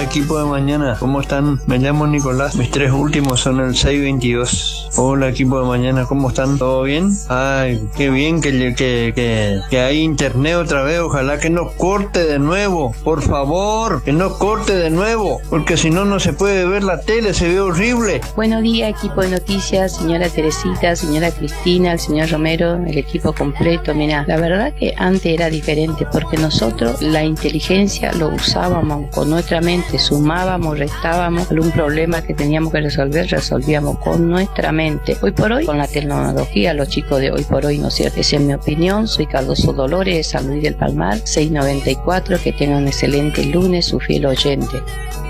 equipo de mañana, ¿cómo están? Me llamo Nicolás, mis 3 últimos son el 622. Hola equipo de mañana, ¿cómo están? ¿Todo bien? Ay, qué bien que hay internet otra vez, ojalá que no corte de nuevo, por favor, que no corte de nuevo, porque si no, no se puede ver la tele, se ve horrible. Buenos días equipo de noticias, señora Teresita, señora Cristina, el señor Romero, el equipo completo. Mira, la verdad que antes era diferente, porque nosotros la inteligencia lo usábamos con nuestra mente, sumábamos, restábamos, algún problema que teníamos que resolvíamos con nuestra mente. Hoy por hoy, con la tecnología, los chicos de hoy por hoy, ¿no es cierto? Esa es mi opinión. Soy Cardoso Dolores de San Luis del Palmar, 694, que tengan un excelente lunes, su fiel oyente.